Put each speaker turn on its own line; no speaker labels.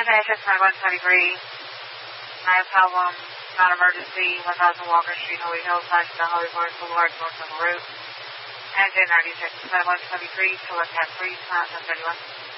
Nashville 2123. I have problem, non-emergency, 1000 Walker Street, Holy Hills, the Holly Forest Boulevard, North River Route. Engine 96, 123, select tab 3, 31.